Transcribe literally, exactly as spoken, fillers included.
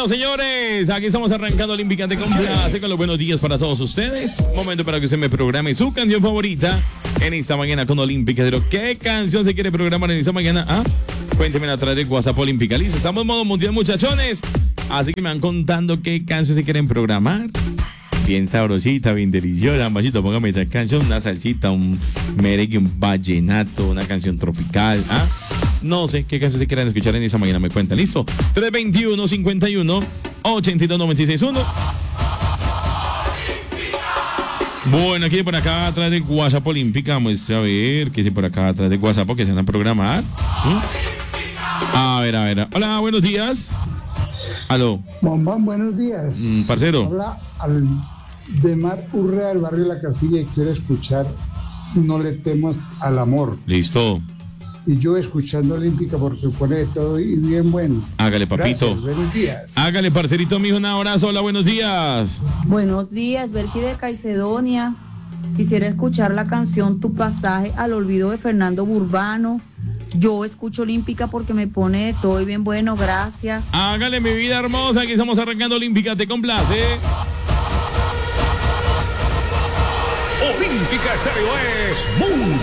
Bueno, señores, aquí estamos arrancando Olímpica de Confianza con los buenos días para todos ustedes. Momento para que usted me programe su canción favorita en esta mañana con Olímpica. ¿De qué canción se quiere programar en esta mañana? ¿Ah? Cuéntenme a través de WhatsApp Olímpica. Listo, estamos en modo mundial, muchachones. Así que me van contando qué canción se quieren programar. Bien sabrosita, bien deliciosa. Machito, póngame esta canción, una salsita, un merengue, un vallenato, una canción tropical. ¿Ah? No sé qué canción se quieran escuchar en esa mañana, me cuentan. ¿Listo? tres veintiuno, cincuenta y uno, ochenta y dos, noventa y seis uno. Bueno, aquí por acá atrás de WhatsApp Olímpica, muestra a ver qué es por acá atrás de WhatsApp que se van a programar. ¿Mm? A ver, a ver. Hola, buenos días. Aló. Bombón, buenos días. Mm, parcero. Habla al Demar Urrea del barrio La Castilla y quiero escuchar No le temas al amor. Listo. Y yo escuchando Olímpica porque pone de todo y bien bueno. Hágale, papito. Gracias, buenos días. Hágale, parcerito mijo, un abrazo. Hola, buenos días. Buenos días, Berky de Caicedonia. Quisiera escuchar la canción Tu pasaje al olvido de Fernando Burbano. Yo escucho Olímpica porque me pone de todo y bien bueno, gracias. Hágale, mi vida hermosa, aquí estamos arrancando Olímpica, te complace. Olímpica Estéreo es Mundo